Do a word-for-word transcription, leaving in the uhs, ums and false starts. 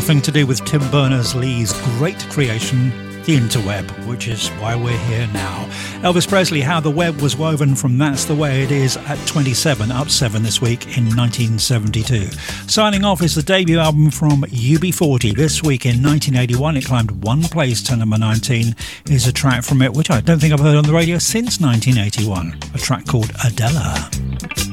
nothing to do with Tim Berners-Lee's great creation, the interweb, which is why we're here now. Elvis Presley, How the Web Was Woven from That's the Way It Is at twenty-seven, up seven this week in nineteen seventy-two. Signing off is the debut album from U B forty. This week in nineteen eighty-one, it climbed one place to number nineteen. Is a track from it which I don't think I've heard on the radio since nineteen eighty-one, a track called Adela.